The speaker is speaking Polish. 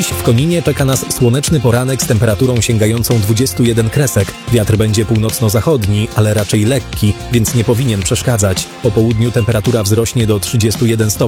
w Koninie czeka nas słoneczny poranek z temperaturą sięgającą 21 kresek. Wiatr będzie północno-zachodni, ale raczej lekki, więc nie powinien przeszkadzać. Po południu temperatura wzrośnie do 31 stopni.